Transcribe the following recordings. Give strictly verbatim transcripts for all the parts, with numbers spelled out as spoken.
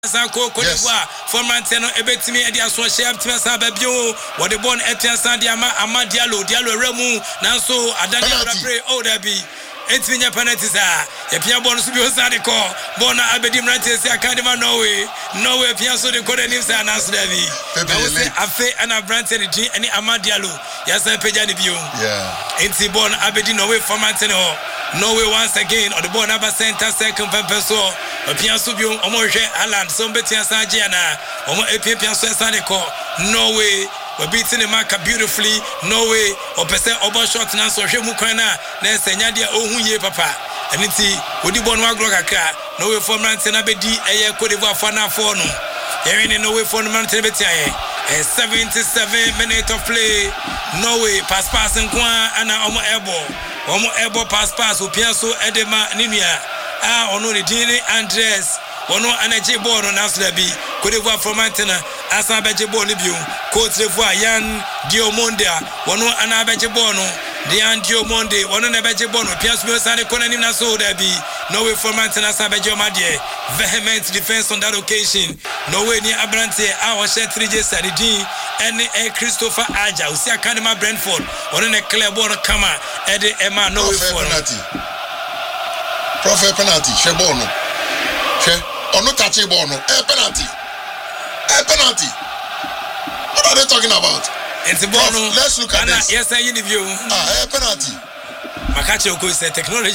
Sanko Kodwa for Manteno Ebetimi Edia so share Timasa Babio what the born Etian Sandiama Ama Diallo Diallo Remu Nanso Adania Rapre O Dabi Etinia Panetisa Epia Bon Subio Sadiko Bona Abedim Rantes Academy Norway Norway Piaso de Codenimsa and Asdavi I will say Afe and a Branton and Ama Diallo Yasa Pejani Bio yeah Enti Bon Abedi Norway for Manteno Norway once again or the born Abba Center second Pempeso Piaso Bio Omoje Alan some betia Sajiana Omo Epia Piaso Saniko Norway we're beating the marker beautifully Norway or percent over shot now so Mukwana Nesanya dia Ohunye Papa and it's Woody Bon Wagraka Norway for Manton Abedi a Cote d'Ivoire Fana Fono Erin in Norway for Manton Betia a seventy-seven minute of play Norway pass pass and Kwan and Omo Ebo Omo Ebo pass pass Upiaso Edema Nimia ah ono the Dini Andres ono anaje ball on Aslebi Cote d'Ivoire for Mantena asa beje ball biu Cote d'Ivoire Yan Diomonda ono anabeje ball no Dian Diomonde ono na beje ball no Piasu be sane kona nim na so da bi no way for Mantena asa beje omade vehement defense on that occasion no way ni Abrante a wo she three J Sadidin ene e Christopher Aja usi akadema Brentford ono na clear ball kama e de Emma no way for penalty Prophet penalty she ball no she ono touch ball no e penalty a penalty. What are they talking about? It's a ball. Let's look at this. Yes, I interview. Ah, a penalty. Makacho ko say technology.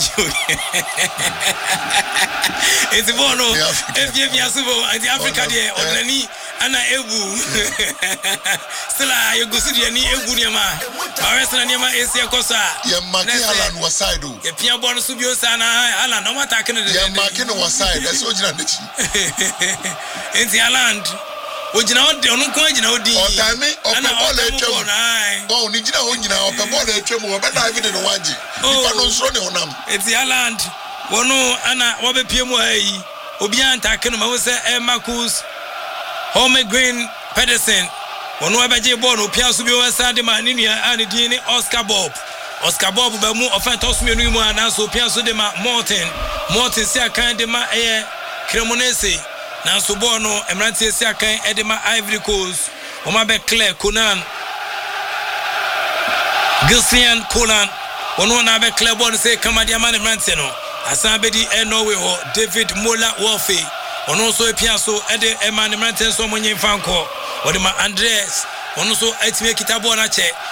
It's a ball. If you have subo in Africa there, only ana ebu. Still you go see any ebu niama. Arrest na niama Asia kosa. Ya maki Alan was side o. Ya pia ball subio sana Alan no matter can the. Ya maki no was side. That's what you need. It's Alan. Ojina odi onu ko ojina odi otami opebole etwem oh ni jina onyina opebole etwem wo be dive in the waji ifa no nsoro ne honam eti Ireland wono ana wo be pie mu ayi obi anta ke no ma wo se e Marcus Home Green Pedersen wono abeje ball no pia so bi wo sa de ma ni nua ani din ni Oscar Bob Oscar Bob ba mu offense to so menu mu ana so pia so de ma Morton Morton si akan de ma eh Cremonese na so ball no Emrantie si akan Edema Ivory Coast Oma be Claire Conan Gilsian Conan ono na be Claire ball say Kamadia man Emrantie no asan be di e Norway ho David Mola Wolfe ono so epia so e de Emman Emrantie so monye fanko o de ma Andres ono so atime kita ball na che